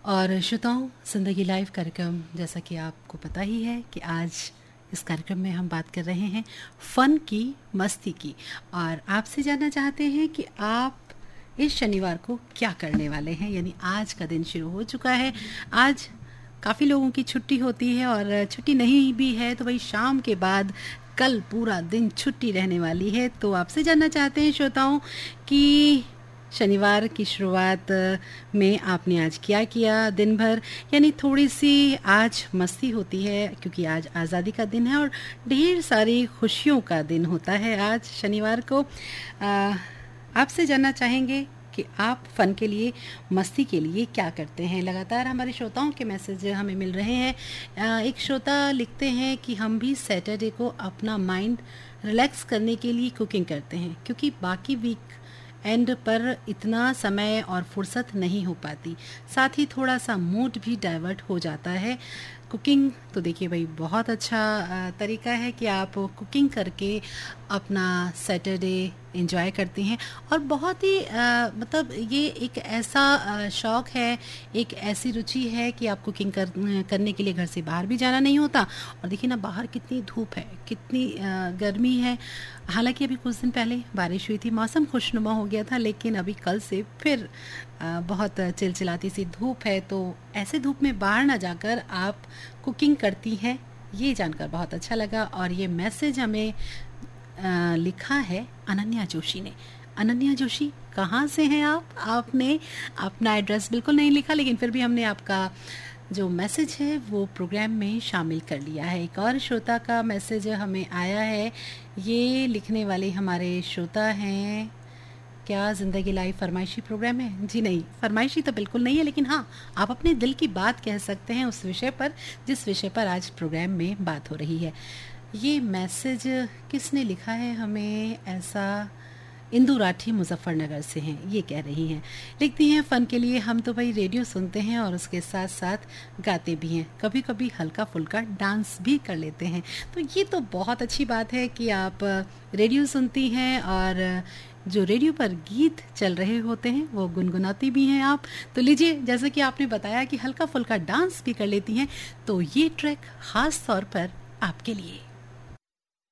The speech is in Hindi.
और श्रोताओं, ज़िंदगी लाइव कार्यक्रम, जैसा कि आपको पता ही है कि आज इस कार्यक्रम में हम बात कर रहे हैं फ़न की, मस्ती की। और आपसे जानना चाहते हैं कि आप इस शनिवार को क्या करने वाले हैं। यानी आज का दिन शुरू हो चुका है। आज काफ़ी लोगों की छुट्टी होती है और छुट्टी नहीं भी है तो भाई शाम के बाद कल पूरा दिन छुट्टी रहने वाली है। तो आपसे जानना चाहते हैं श्रोताओं कि शनिवार की शुरुआत में आपने आज क्या किया दिन भर। यानी थोड़ी सी आज मस्ती होती है क्योंकि आज आज़ादी का दिन है और ढेर सारी खुशियों का दिन होता है आज शनिवार को। आपसे जानना चाहेंगे कि आप फ़न के लिए, मस्ती के लिए क्या करते हैं। लगातार हमारे श्रोताओं के मैसेज हमें मिल रहे हैं। एक श्रोता लिखते हैं कि हम भी सैटरडे को अपना माइंड रिलैक्स करने के लिए कुकिंग करते हैं क्योंकि बाकी वीक एंड पर इतना समय और फुर्सत नहीं हो पाती। साथ ही थोड़ा सा मूड भी डाइवर्ट हो जाता है। कुकिंग तो देखिए भाई बहुत अच्छा तरीका है कि आप कुकिंग करके अपना सैटरडे एंजॉय करती हैं। और बहुत ही मतलब ये एक ऐसा शौक़ है, एक ऐसी रुचि है कि आप कुकिंग करने के लिए घर से बाहर भी जाना नहीं होता। और देखिए ना, बाहर कितनी धूप है, कितनी गर्मी है। हालांकि अभी कुछ दिन पहले बारिश हुई थी, मौसम खुशनुमा हो गया था, लेकिन अभी कल से फिर बहुत चिलचिलाती सी धूप है। तो ऐसे धूप में बाहर ना जाकर आप कुकिंग करती हैं, ये जानकर बहुत अच्छा लगा। और ये मैसेज हमें लिखा है अनन्या जोशी ने। अनन्या जोशी, कहाँ से हैं आप? आपने अपना एड्रेस बिल्कुल नहीं लिखा, लेकिन फिर भी हमने आपका जो मैसेज है वो प्रोग्राम में शामिल कर लिया है। एक और श्रोता का मैसेज हमें आया है। ये लिखने वाले हमारे श्रोता हैं, क्या ज़िंदगी लाइव फरमाइशी प्रोग्राम है? जी नहीं, फरमाइशी तो बिल्कुल नहीं है, लेकिन हाँ, आप अपने दिल की बात कह सकते हैं उस विषय पर जिस विषय पर आज प्रोग्राम में बात हो रही है। ये मैसेज किसने लिखा है हमें? ऐसा इंदु राठी मुजफ्फरनगर से हैं, ये कह रही हैं। लिखती हैं, फ़न के लिए हम तो भाई रेडियो सुनते हैं और उसके साथ साथ गाते भी हैं, कभी कभी हल्का फुल्का डांस भी कर लेते हैं। तो ये तो बहुत अच्छी बात है कि आप रेडियो सुनती हैं और जो रेडियो पर गीत चल रहे होते हैं वो गुनगुनाती भी हैं आप। तो लीजिए, जैसे कि आपने बताया कि हल्का फुल्का डांस भी कर लेती हैं, तो ये ट्रैक ख़ास तौर पर आपके लिए।